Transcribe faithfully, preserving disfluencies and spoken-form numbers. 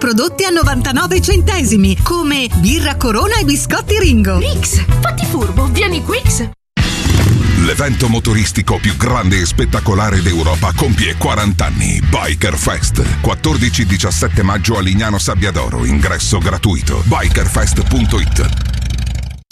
prodotti a novantanove centesimi, come birra Corona e biscotti Ringo. Rix, fatti furbo, vieni Quix. L'evento motoristico più grande e spettacolare d'Europa compie quaranta anni. Biker Fest. quattordici diciassette maggio a Lignano Sabbiadoro. Ingresso gratuito. bikerfest punto it.